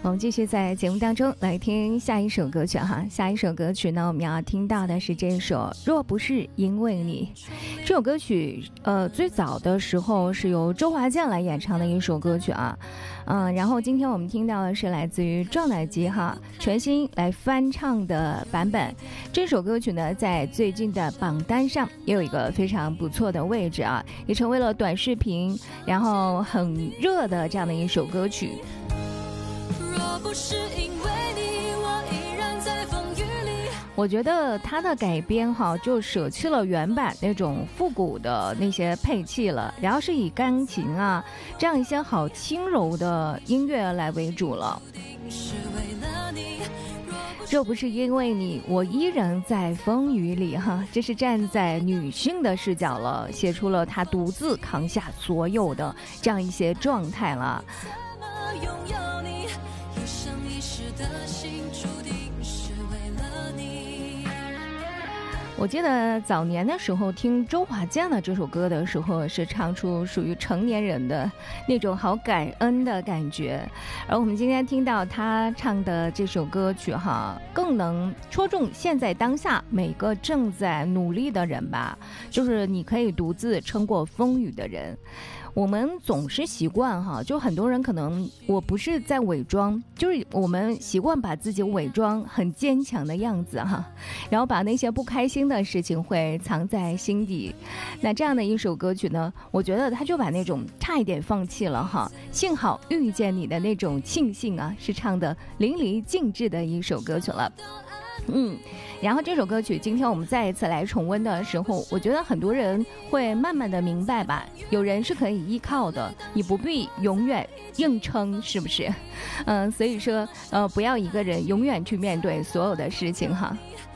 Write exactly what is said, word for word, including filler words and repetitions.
我们继续在节目当中来听下一首歌曲哈。下一首歌曲呢，我们要听到的是这首《若不是因为你》。这首歌曲呃最早的时候是由周华健来演唱的一首歌曲啊，嗯、呃，然后今天我们听到的是来自于壮奶机哈全新来翻唱的版本。这首歌曲呢，在最近的榜单上也有一个非常不错的位置啊，也成为了短视频然后很热的这样的一首歌曲。 若不是因为你，我依然在风雨里。 我觉得它的改编哈，就舍弃了原版那种复古的那些配器了，然后是以钢琴啊这样一些好轻柔的音乐来为主了。 是为了你， 若不是因为你，我依然在风雨里哈，这是站在女性的视角了，写出了她独自扛下所有的这样一些状态了。 拥有你，一生一世的心注定是为了你。 我记得早年的时候听周华健的这首歌的时候，是唱出属于成年人的那种好感恩的感觉，而我们今天听到他唱的这首歌曲哈，更能戳中现在当下每个正在努力的人吧，就是你可以独自撑过风雨的人。我们总是习惯哈，就很多人可能我不是在伪装，就是我们习惯把自己伪装很坚强的样子哈，然后把那些不开心的事情会藏在心底。那这样的一首歌曲呢，我觉得他就把那种差一点放弃了哈，幸好遇见你的那种庆幸啊，是唱的淋漓尽致的一首歌曲了。嗯，然后这首歌曲今天我们再一次来重温的时候，我觉得很多人会慢慢的明白吧，有人是可以依靠的，你不必永远硬撑，是不是？嗯，所以说呃，不要一个人永远去面对所有的事情哈。